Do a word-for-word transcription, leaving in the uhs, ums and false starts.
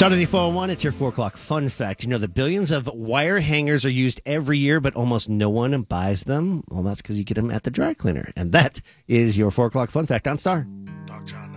Star ninety-four point one, it's your four o'clock fun fact. You know, the billions of wire hangers are used every year, but almost no one buys them. Well, that's because you get them at the dry cleaner. And that is your four o'clock fun fact on Star. Doc John.